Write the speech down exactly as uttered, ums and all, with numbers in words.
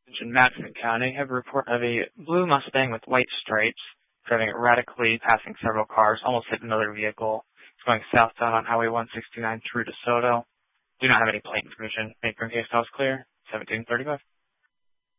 In Madison County, I have a report of a blue Mustang with white stripes driving erratically, passing several cars, almost hit another vehicle. It's going southbound on Highway one sixty-nine through DeSoto. Do not have any plate information. Make your case house clear. seventeen thirty-five.